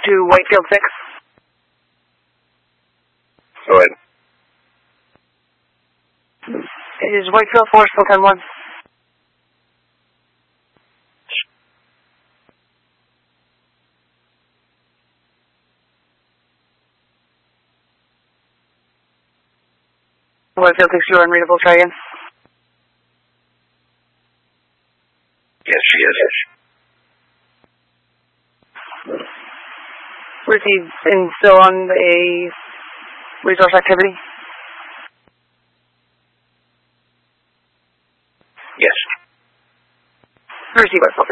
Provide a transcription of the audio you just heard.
to Whitefield 6. Go ahead. It is Whitefield 4, still 10-1. Whitefield 6, you're unreadable. Try again. Yes, she is. Received and still on a resource activity? Yes. Receive Whitefield.